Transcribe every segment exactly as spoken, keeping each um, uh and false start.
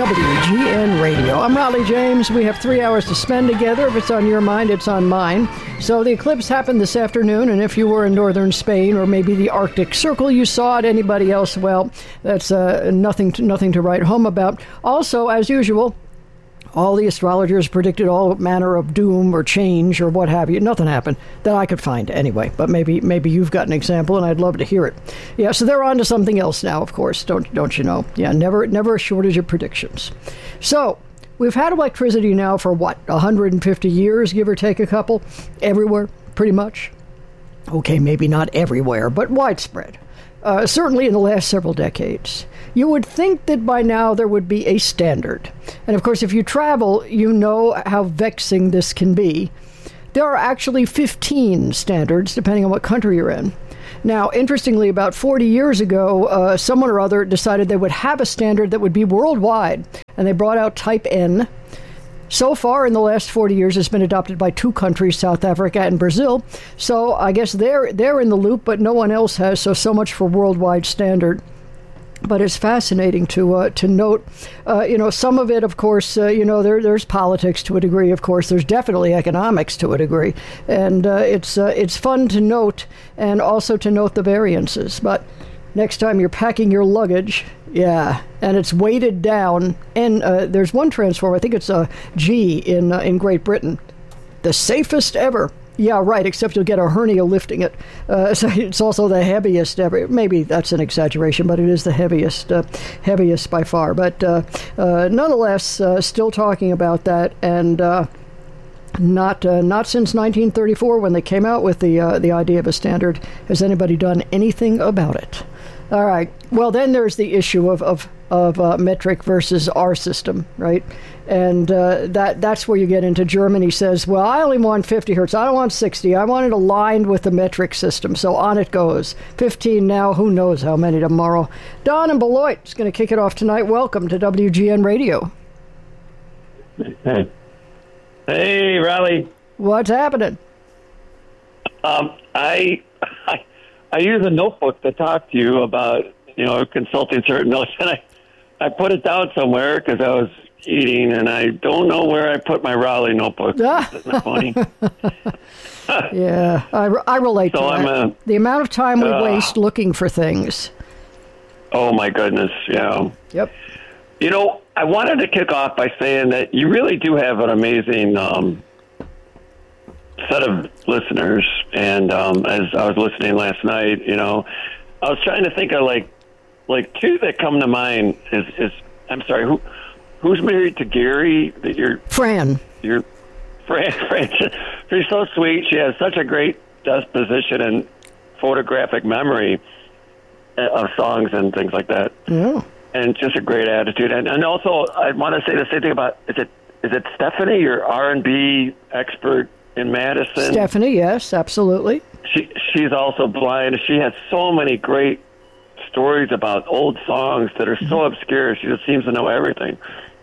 W G N Radio. I'm Raleigh James. We have three hours to spend together. If it's on your mind, it's on mine. So the eclipse happened this afternoon, and if you were in northern Spain or maybe the Arctic Circle, you saw it. Anybody else, well, that's uh, nothing to, nothing to write home about. Also, as usual, all the astrologers predicted all manner of doom or change or what have you. Nothing happened that I could find anyway, but maybe maybe you've got an example, and I'd love to hear it. Yeah, so they're on to something else now, of course, don't don't you know? Yeah, never never a shortage of predictions. So we've had electricity now for, what, one hundred fifty years, give or take a couple, everywhere, pretty much. Okay, maybe not everywhere, but widespread. Uh, certainly in the last several decades. You would think that by now there would be a standard. And of course, if you travel, you know how vexing this can be. There are actually fifteen standards, depending on what country you're in. Now, interestingly, about forty years ago, uh, someone or other decided they would have a standard that would be worldwide, and they brought out Type N. So far, in the last forty years, it's been adopted by two countries, South Africa and Brazil. So I guess they're they're in the loop, but no one else has, so so much for worldwide standard. But it's fascinating to uh, to note, uh, you know, some of it, of course, uh, you know, there there's politics to a degree, of course. There's definitely economics to a degree. And uh, it's uh, it's fun to note, and also to note the variances. But next time you're packing your luggage, yeah, and it's weighted down. And uh, there's one transformer, I think it's a G in uh, in Great Britain, the safest ever. Yeah, right, except you'll get a hernia lifting it. Uh, so it's also the heaviest ever. Maybe that's an exaggeration, but it is the heaviest, uh, heaviest by far. But uh, uh, nonetheless, uh, still talking about that, and uh, not uh, not since nineteen thirty-four when they came out with the uh, the idea of a standard has anybody done anything about it. All right. Well, then there's the issue of of of uh, metric versus our system, right? And uh, that that's where you get into Germany says, well, I only want fifty hertz. I don't want sixty. I want it aligned with the metric system. So on it goes. fifteen now. Who knows how many tomorrow? Don in Beloit is going to kick it off tonight. Welcome to W G N Radio. Hey. Hey, Raleigh. What's happening? Um, I, I I use a notebook to talk to you about, you know, consulting certain notes, and I, I put it down somewhere because I was eating, and I don't know where I put my Raleigh notebook. Isn't that funny? Yeah, I, I relate so to I'm that. A, the amount of time we uh, waste looking for things. Oh, my goodness, yeah. Yep. You know, I wanted to kick off by saying that you really do have an amazing um, set of listeners, and um, as I was listening last night, you know, I was trying to think of, like, like two that come to mind is, is I'm sorry, who who's married to Gary? That you're Fran. You're Fran. Fran. She's so sweet. She has such a great disposition and photographic memory of songs and things like that. Yeah. And just a great attitude. And and also, I want to say the same thing about is it is it Stephanie, your R and B expert in Madison? Stephanie, yes, absolutely. She she's also blind. She has so many great stories about old songs that are so obscure. She just seems to know everything.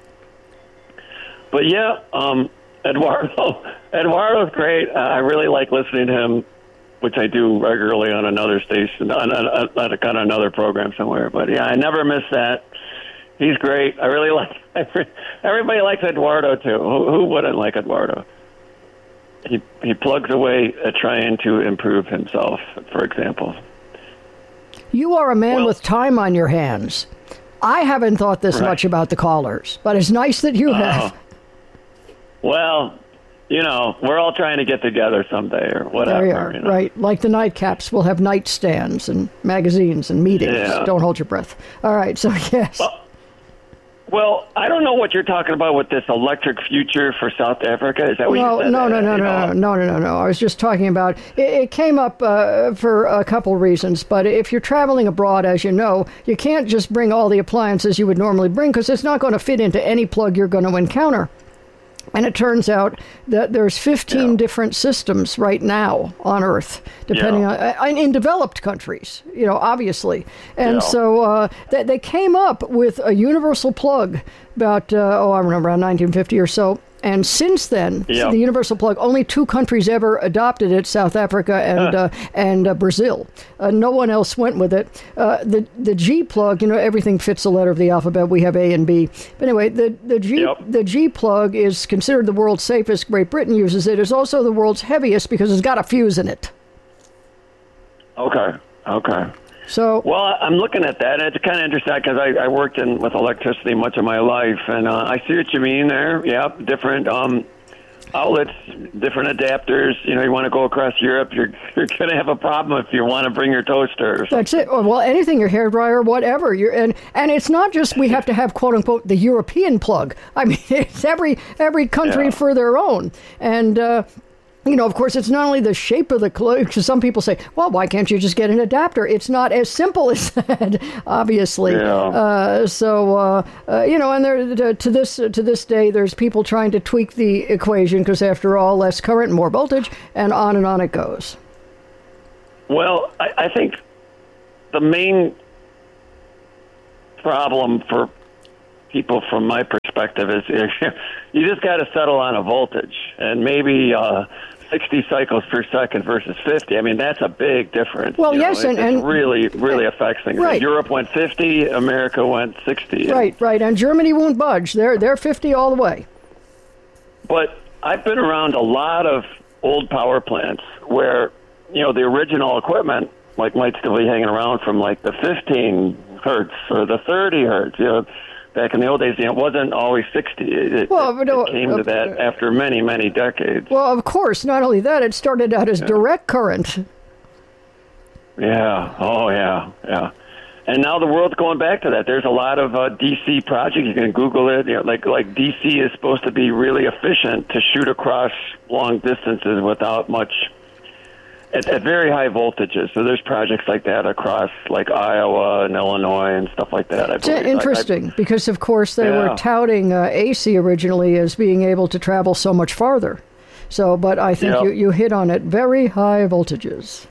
But yeah, um, Eduardo, Eduardo's great. Uh, I really like listening to him, which I do regularly on another station, on, on, on, on another program somewhere. But yeah, I never miss that. He's great. I really like. Everybody likes Eduardo too. Who, who wouldn't like Eduardo? He he plugs away at trying to improve himself, for example. You are a man well, with time on your hands. I haven't thought this right. much about the callers, but it's nice that you uh, have. Well, you know, we're all trying to get together someday or whatever. There you are, you know? Right. Like the nightcaps, we'll have nightstands and magazines and meetings. Yeah. Don't hold your breath. All right, so yes. Well, well, I don't know what you're talking about with this electric future for South Africa. Is that what no, you said? No, no, no, you no, know? no, no, no, no. I was just talking about, it, it came up uh, for a couple reasons, but if you're traveling abroad, as you know, you can't just bring all the appliances you would normally bring because it's not going to fit into any plug you're going to encounter. And it turns out that there's fifteen yeah. different systems right now on Earth, depending yeah. on in developed countries, you know, obviously. And yeah. so uh, they, they came up with a universal plug about, uh, oh, I remember around nineteen fifty or so. And since then, Yep. the universal plug, only two countries ever adopted it, South Africa and uh, and uh, Brazil. Uh, no one else went with it. Uh, the the G plug, you know, everything fits the letter of the alphabet. We have A and B. But anyway, the, the, G, Yep. the G plug is considered the world's safest. Great Britain uses it. It's also the world's heaviest because it's got a fuse in it. Okay. Okay. So, Well, I'm looking at that, and it's kind of interesting because I, I worked in with electricity much of my life, and uh, I see what you mean there. Yeah, different um, outlets, different adapters. You know, you want to go across Europe, you're you're going to have a problem if you want to bring your toaster. Or something. that's it. Well, anything, your hairdryer, whatever. You're, and and it's not just we have to have quote unquote the European plug. I mean, it's every every country Yeah. for their own. And uh, you know, of course, it's not only the shape of the plug. Because some people say, well, why can't you just get an adapter? It's not as simple as that, obviously. Yeah. Uh, so uh, uh, you know, and there to, to this to this day, there's people trying to tweak the equation because, after all, less current, more voltage, and on and on it goes. Well, I, I think the main problem for people, from my perspective, is you just got to settle on a voltage, and maybe uh, sixty cycles per second versus fifty. I mean, that's a big difference. Well, you know, yes, it, and- it and- really, really affects things. Right. Europe went fifty, America went sixty. Right, right. And Germany won't budge. They're they're fifty all the way. But I've been around a lot of old power plants where, you know, the original equipment like might still be hanging around from like the fifteen hertz or the thirty hertz. You know, back in the old days, you know, it wasn't always sixty. It, Well, it, but no, it came uh, to that after many, many decades. Well, of course. Not only that, it started out as direct current. Yeah. Oh, yeah. Yeah. And now the world's going back to that. There's a lot of uh, D C projects. You can Google it. You know, like like D C is supposed to be really efficient to shoot across long distances without much at, at very high voltages. So there's projects like that across like Iowa and Illinois and stuff like that. I It's believe. interesting I, I, because, of course, they were Yeah. touting uh, A C originally as being able to travel so much farther. So, but I think Yep. you, you hit on it. Very high voltages.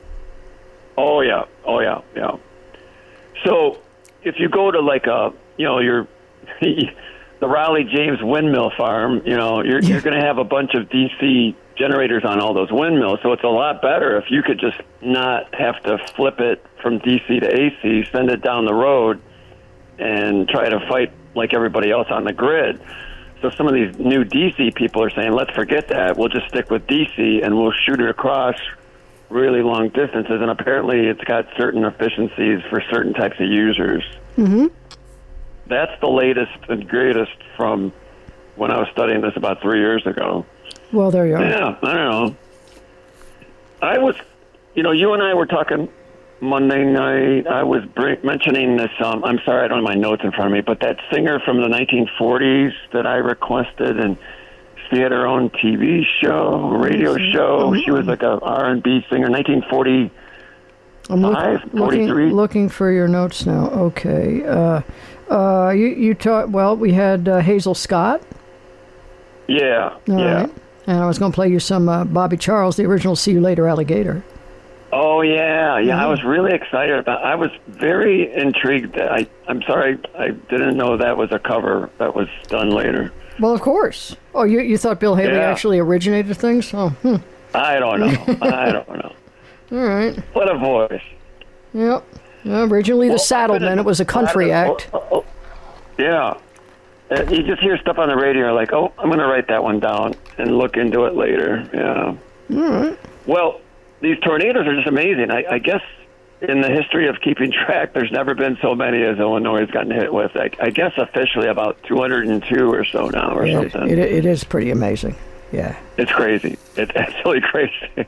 Oh yeah, oh yeah, yeah. So if you go to like a, you know, your the Raleigh James windmill farm, you know, you're you're going to have a bunch of D C generators on all those windmills. So it's a lot better if you could just not have to flip it from D C to A C, send it down the road, and try to fight like everybody else on the grid. So some of these new D C people are saying, let's forget that. We'll just stick with D C and we'll shoot it across really long distances, and apparently it's got certain efficiencies for certain types of users. Mm-hmm. That's the latest and greatest from when I was studying this about three years ago. Well, there you are. Yeah, I don't know. I was, you know, you and I were talking Monday night. I was bring, mentioning this, um, I'm sorry I don't have my notes in front of me, but that singer from the nineteen forties that I requested, and she had her own T V show, radio show. She was like a R and B singer, nineteen forty. I'm look, Five, looking, forty-three. looking for your notes now. Okay. Uh, uh, you you taught, well, we had uh, Hazel Scott. Yeah, All yeah. right. And I was going to play you some uh, Bobby Charles, the original See You Later Alligator. Oh yeah, yeah. I Mhm. was really excited about. I was very intrigued. I I'm sorry, I didn't know that was a cover that was done later. Well, of course. Oh, you you thought Bill Haley Yeah. actually originated things? Oh, hmm. I don't know. I don't know. All right. What a voice. Yep. Originally the Well, I've Saddlemen. been in It was a country lot of- act. oh, oh, oh. Yeah. Uh, you just hear stuff on the radio like, oh, I'm going to write that one down and look into it later. Yeah. All right. Well, these tornadoes are just amazing. I, I guess in the history of keeping track, there's never been so many as Illinois has gotten hit with. I, I guess officially about two hundred two or so now or Yeah, something. it, it is pretty amazing. Yeah. It's crazy. It's absolutely crazy.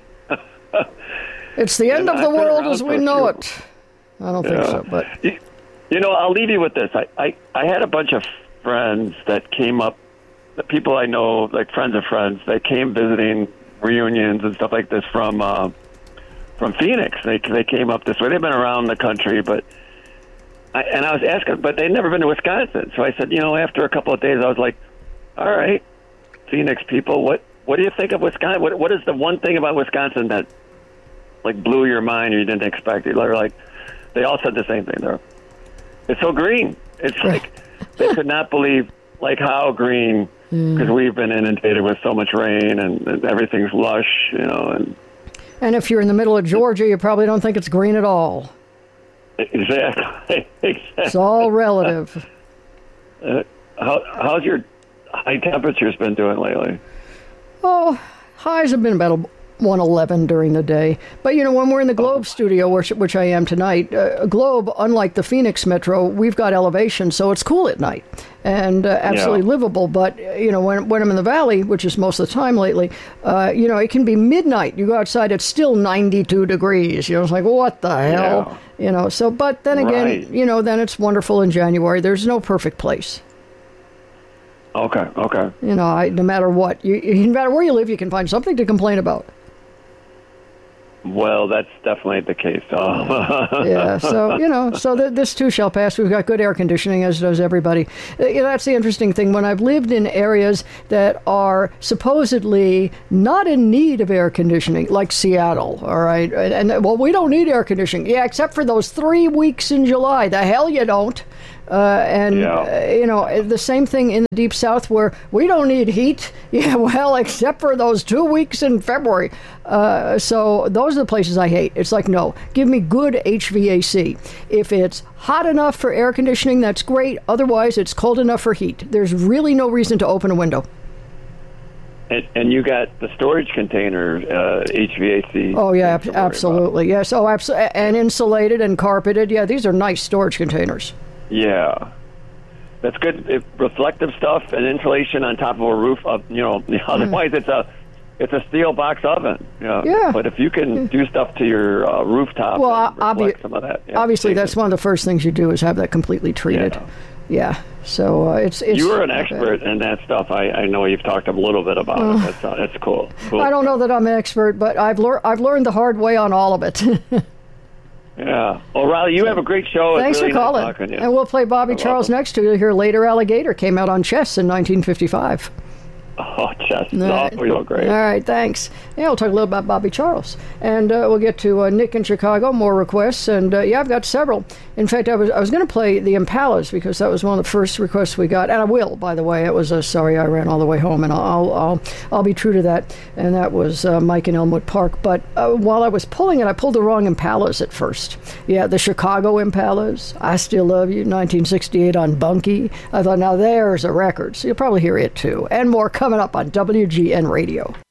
It's the end And of the I've been world around as for we a know few- it. I don't think Yeah. so, but You, you know, I'll leave you with this. I, I, I had a bunch of friends that came up, the people I know, like friends of friends, that came visiting reunions and stuff like this from uh, from Phoenix. They they came up this way. They've been around the country, but I, and I was asking, but they'd never been to Wisconsin. So I said, you know, after a couple of days, I was like, all right, Phoenix people, what what do you think of Wisconsin? What what is the one thing about Wisconsin that like blew your mind or you didn't expect it? They're like, they all said the same thing. They're, it's so green. It's like they could not believe like how green because we've been inundated with so much rain and, and everything's lush, you know. And and if you're in the middle of Georgia, you probably don't think it's green at all. Exactly. exactly. It's all relative. Uh, how, how's your high temperatures been doing lately? Oh, highs have been about one eleven during the day. But, you know, when we're in the Globe oh. studio, which, which I am tonight, uh, Globe, unlike the Phoenix Metro, we've got elevation, so it's cool at night and uh, absolutely yeah. livable. But, you know, when, when I'm in the valley, which is most of the time lately, uh, you know, it can be midnight. You go outside, it's still ninety-two degrees. You know, it's like, what the hell? Yeah. You know, so, but then again, right. you know, then it's wonderful in January. There's no perfect place. Okay, okay. You know, I, no matter what, you, no matter where you live, you can find something to complain about. Well, that's definitely the case. Oh. yeah, so, you know, so th- this too shall pass. We've got good air conditioning, as does everybody. Uh, you know, that's the interesting thing. When I've lived in areas that are supposedly not in need of air conditioning, like Seattle, all right, and, and well, we don't need air conditioning. Yeah, except for those three weeks in July. The hell you don't. Uh, and, yeah. uh, you know, the same thing in the Deep South where we don't need heat. Yeah, well, except for those two weeks in February. Uh, so those are the places I hate. It's like, no, give me good H V A C. If it's hot enough for air conditioning, that's great. Otherwise, it's cold enough for heat. There's really no reason to open a window. And, and you got the storage container, uh, H V A C. Oh, yeah, ab- absolutely. About. Yes. Oh, absolutely. And insulated and carpeted. Yeah, these are nice storage containers. Yeah, that's good. It, reflective stuff and insulation on top of a roof. Of, you know, otherwise it's a it's a steel box oven. You know? Yeah. But if you can do stuff to your uh, rooftop, well, and reflect obvi- some of that. Yeah, obviously, that's one of the first things you do is have that completely treated. Yeah. yeah. So uh, it's it's. You are an expert in that stuff. I, I know you've talked a little bit about uh, it. That's uh, that's cool. cool. I don't know that I'm an expert, but I've learned I've learned the hard way on all of it. Yeah. Well, Riley, you have a great show. Thanks really for calling. Nice talking to you. And we'll play Bobby You're Charles welcome. Next to you. Here later, Alligator came out on Chess in nineteen fifty-five. Oh, Chess. All right. Oh, you're great. All right, thanks. Yeah, we'll talk a little about Bobby Charles. And uh, we'll get to uh, Nick in Chicago, more requests. And, uh, yeah, I've got several. In fact, I was I was going to play the Impalas because that was one of the first requests we got. And I will, by the way. It was a Sorry I Ran All the Way Home, and I'll I'll, I'll be true to that. And that was uh, Mike in Elmwood Park. But uh, while I was pulling it, I pulled the wrong Impalas at first. Yeah, the Chicago Impalas, I Still Love You, nineteen sixty-eight on Bunky. I thought, now there's a record. So you'll probably hear it, too. And more coming up on W G N Radio.